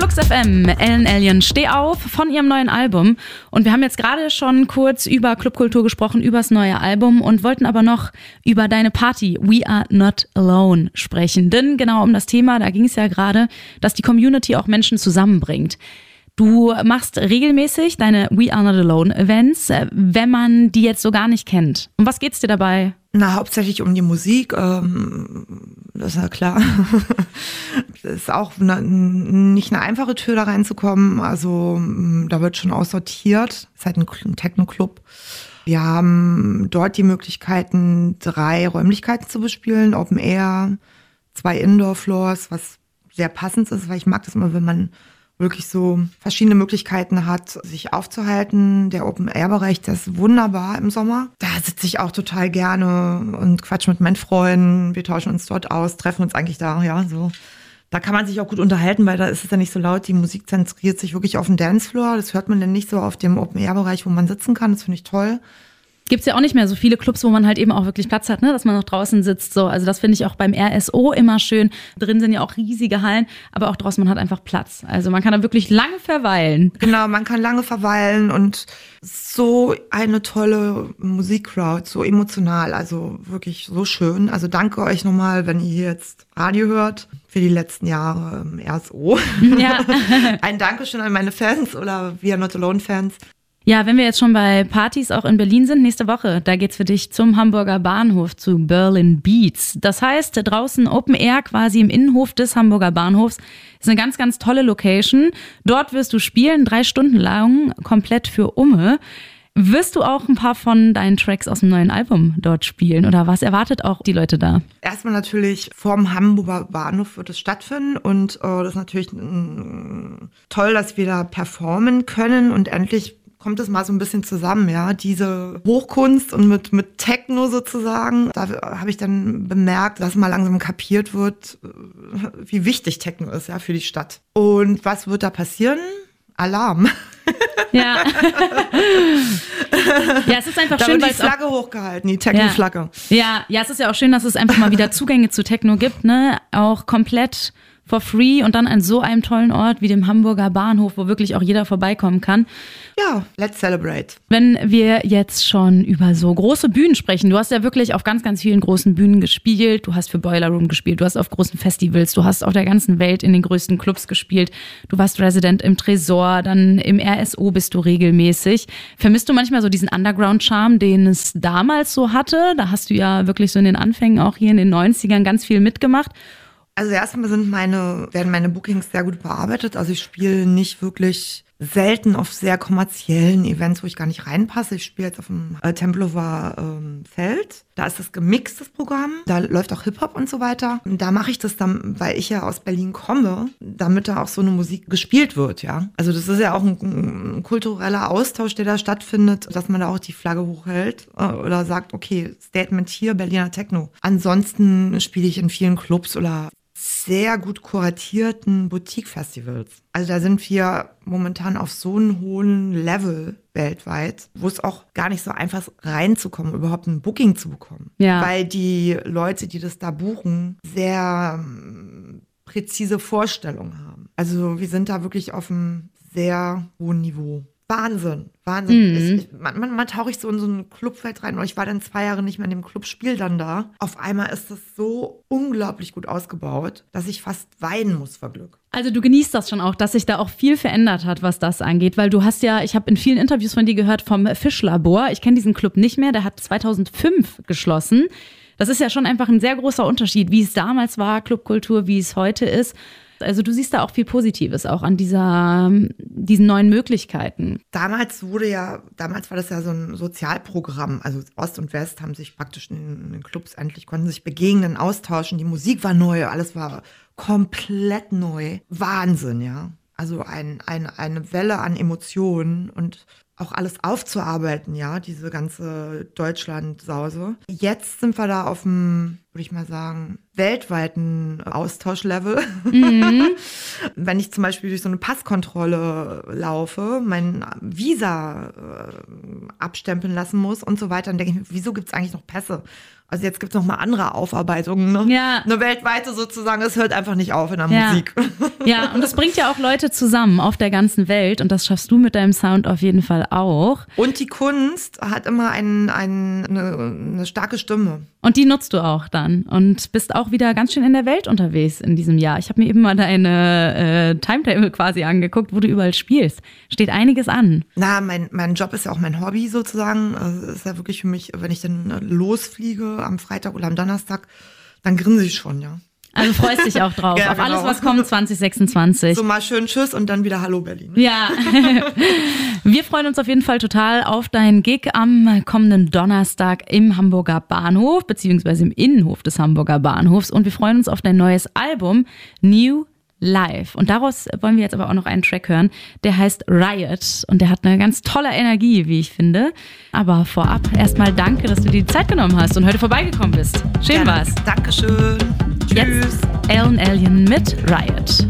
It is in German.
Flux FM, Ellen Allien, Steh auf von ihrem neuen Album. Und wir haben jetzt gerade schon kurz über Clubkultur gesprochen, über das neue Album und wollten aber noch über deine Party We Are Not Alone sprechen. Denn genau um das Thema, da ging es ja gerade, dass die Community auch Menschen zusammenbringt. Du machst regelmäßig deine We Are Not Alone Events, wenn man die jetzt so gar nicht kennt. Um was geht's dir dabei? Na, hauptsächlich um die Musik, das ist ja klar. Das ist auch nicht eine einfache Tür, da reinzukommen. Also da wird schon aussortiert. Es ist halt ein Techno-Club. Wir haben dort die Möglichkeiten, 3 Räumlichkeiten zu bespielen, Open Air, 2 Indoor-Floors, was sehr passend ist, weil ich mag das immer, wenn man wirklich so verschiedene Möglichkeiten hat, sich aufzuhalten. Der Open-Air-Bereich, der ist wunderbar im Sommer. Da sitze ich auch total gerne und quatsche mit meinen Freunden. Wir tauschen uns dort aus, treffen uns eigentlich da, ja, so. Da kann man sich auch gut unterhalten, weil da ist es ja nicht so laut. Die Musik zentriert sich wirklich auf den Dancefloor. Das hört man dann nicht so auf dem Open-Air-Bereich, wo man sitzen kann. Das finde ich toll. Gibt's ja auch nicht mehr so viele Clubs, wo man halt eben auch wirklich Platz hat, ne? Dass man noch draußen sitzt. So. Also das finde ich auch beim RSO immer schön. Drin sind ja auch riesige Hallen, aber auch draußen, man hat einfach Platz. Also man kann da wirklich lange verweilen. Genau, man kann lange verweilen und so eine tolle Musikcrowd, so emotional, also wirklich so schön. Also danke euch nochmal, wenn ihr jetzt Radio hört, für die letzten Jahre im RSO. Ja. Ein Dankeschön an meine Fans oder We Are Not Alone Fans. Ja, wenn wir jetzt schon bei Partys auch in Berlin sind, nächste Woche, da geht's für dich zum Hamburger Bahnhof, zu Berlin Beats. Das heißt, draußen Open Air quasi im Innenhof des Hamburger Bahnhofs. Ist eine ganz, ganz tolle Location. Dort wirst du spielen, 3 Stunden lang, komplett für Umme. Wirst du auch ein paar von deinen Tracks aus dem neuen Album dort spielen oder was erwartet auch die Leute da? Erstmal natürlich vorm Hamburger Bahnhof wird es stattfinden und das ist natürlich toll, dass wir da performen können und endlich kommt es mal so ein bisschen zusammen, ja, diese Hochkunst und mit Techno sozusagen. Da habe ich dann bemerkt, dass mal langsam kapiert wird, wie wichtig Techno ist, ja, für die Stadt. Und was wird da passieren? Alarm. Ja. Ja, es ist einfach da schön, wird die Flagge hochgehalten, die Techno-Flagge. Ja, es ist ja auch schön, dass es einfach mal wieder Zugänge zu Techno gibt, ne? Auch komplett for free und dann an so einem tollen Ort wie dem Hamburger Bahnhof, wo wirklich auch jeder vorbeikommen kann. Ja, let's celebrate. Wenn wir jetzt schon über so große Bühnen sprechen, du hast ja wirklich auf ganz, ganz vielen großen Bühnen gespielt, du hast für Boiler Room gespielt, du hast auf großen Festivals, du hast auf der ganzen Welt in den größten Clubs gespielt, du warst Resident im Tresor, dann im RSO bist du regelmäßig. Vermisst du manchmal so diesen Underground-Charme, den es damals so hatte? Da hast du ja wirklich so in den Anfängen, auch hier in den 90ern, ganz viel mitgemacht. Also erstmal werden meine Bookings sehr gut bearbeitet. Also ich spiele nicht wirklich selten auf sehr kommerziellen Events, wo ich gar nicht reinpasse. Ich spiele jetzt auf dem Tempelhofer Feld. Da ist das gemixt, das Programm. Da läuft auch Hip-Hop und so weiter. Und da mache ich das dann, weil ich ja aus Berlin komme, damit da auch so eine Musik gespielt wird, ja. Also das ist ja auch ein kultureller Austausch, der da stattfindet, dass man da auch die Flagge hochhält oder sagt, okay, Statement hier, Berliner Techno. Ansonsten spiele ich in vielen Clubs oder sehr gut kuratierten Boutique-Festivals. Also da sind wir momentan auf so einem hohen Level weltweit, wo es auch gar nicht so einfach ist, reinzukommen, überhaupt ein Booking zu bekommen. Ja. Weil die Leute, die das da buchen, sehr präzise Vorstellungen haben. Also wir sind da wirklich auf einem sehr hohen Niveau. Wahnsinn. Man tauche ich so in so ein Clubfeld rein und ich war dann 2 Jahre nicht mehr in dem Club, spiel dann da. Auf einmal ist das so unglaublich gut ausgebaut, dass ich fast weinen muss vor Glück. Also du genießt das schon auch, dass sich da auch viel verändert hat, was das angeht, weil du hast ja, ich habe in vielen Interviews von dir gehört vom Fischlabor. Ich kenne diesen Club nicht mehr, der hat 2005 geschlossen. Das ist ja schon einfach ein sehr großer Unterschied, wie es damals war, Clubkultur, wie es heute ist. Also du siehst da auch viel Positives, auch an diesen neuen Möglichkeiten. Damals war das ja so ein Sozialprogramm. Also Ost und West haben sich praktisch in den Clubs konnten sich begegnen, austauschen. Die Musik war neu, alles war komplett neu. Wahnsinn, ja. Also eine Welle an Emotionen und auch alles aufzuarbeiten, ja, diese ganze Deutschland-Sause. Jetzt sind wir da auf dem, würde ich mal sagen, weltweiten Austauschlevel. Wenn ich zum Beispiel durch so eine Passkontrolle laufe, mein Visa abstempeln lassen muss und so weiter, dann denke ich mir, wieso gibt es eigentlich noch Pässe? Also jetzt gibt es noch mal andere Aufarbeitungen, ne? Ja. Eine weltweite sozusagen, es hört einfach nicht auf in der Musik. Ja, und das bringt ja auch Leute zusammen auf der ganzen Welt und das schaffst du mit deinem Sound auf jeden Fall auch. Und die Kunst hat immer eine starke Stimme. Und die nutzt du auch dann und bist auch wieder ganz schön in der Welt unterwegs in diesem Jahr. Ich habe mir eben mal deine Timetable quasi angeguckt, wo du überall spielst. Steht einiges an. Na, mein Job ist ja auch mein Hobby sozusagen. Also ist ja wirklich für mich, wenn ich dann losfliege am Freitag oder am Donnerstag, dann grinse ich schon, ja. Also freust dich auch drauf, Ja, auf genau. alles, was kommt 2026. So mal schön Tschüss und dann wieder Hallo Berlin. Ja, wir freuen uns auf jeden Fall total auf deinen Gig am kommenden Donnerstag im Hamburger Bahnhof, beziehungsweise im Innenhof des Hamburger Bahnhofs. Und wir freuen uns auf dein neues Album New Live. Und daraus wollen wir jetzt aber auch noch einen Track hören, der heißt Riot. Und der hat eine ganz tolle Energie, wie ich finde. Aber vorab erstmal danke, dass du dir die Zeit genommen hast und heute vorbeigekommen bist. Schön war's. Dankeschön. Tschüss. Jetzt Alan Alien mit Riot.